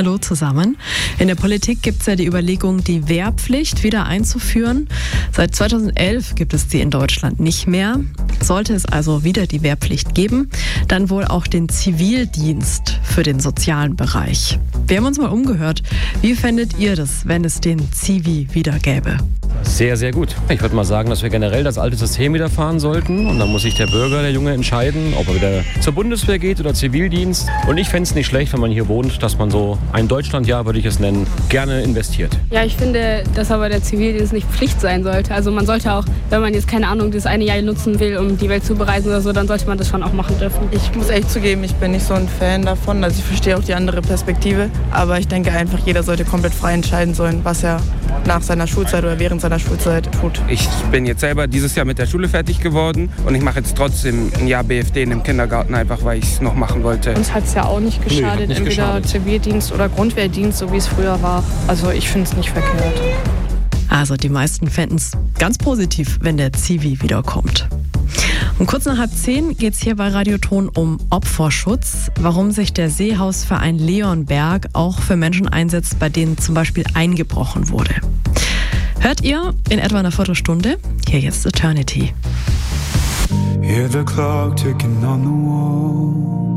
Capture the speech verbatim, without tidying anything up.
Hallo zusammen. In der Politik gibt es ja die Überlegung, die Wehrpflicht wieder einzuführen. Seit zweitausendelf gibt es die in Deutschland nicht mehr. Sollte es also wieder die Wehrpflicht geben, dann wohl auch den Zivildienst für den sozialen Bereich. Wir haben uns mal umgehört. Wie fändet ihr das, wenn es den Zivi wieder gäbe? Sehr, sehr gut. Ich würde mal sagen, dass wir generell das alte System wieder fahren sollten. Und dann muss sich der Bürger, der Junge, entscheiden, ob er wieder zur Bundeswehr geht oder Zivildienst. Und ich fände es nicht schlecht, wenn man hier wohnt, dass man so ein Deutschlandjahr, würde ich es nennen, gerne investiert. Ja, ich finde, dass aber der Zivildienst nicht Pflicht sein sollte. Also man sollte auch, wenn man jetzt, keine Ahnung, das eine Jahr nutzen will, um die Welt zu bereisen oder so, dann sollte man das schon auch machen dürfen. Ich muss echt zugeben, ich bin nicht so ein Fan davon. Also ich verstehe auch die andere Perspektive. Aber ich denke einfach, jeder sollte komplett frei entscheiden sollen, was er nach seiner Schulzeit oder während seiner Schulzeit tut. Ich bin jetzt selber dieses Jahr mit der Schule fertig geworden und ich mache jetzt trotzdem ein Jahr B F D in dem Kindergarten, einfach weil ich es noch machen wollte. Uns hat es ja auch nicht geschadet, Nö, nicht entweder geschadet. Zivildienst oder Grundwehrdienst, so wie es früher war. Also ich finde es nicht verkehrt. Also die meisten fänden es ganz positiv, wenn der Zivi wiederkommt. Um kurz nach halb zehn geht es hier bei Radioton um Opferschutz, warum sich der Seehausverein Leonberg auch für Menschen einsetzt, bei denen zum Beispiel eingebrochen wurde. Hört ihr in etwa einer Viertelstunde? Hier jetzt Eternity. Hear the clock ticking on the wall.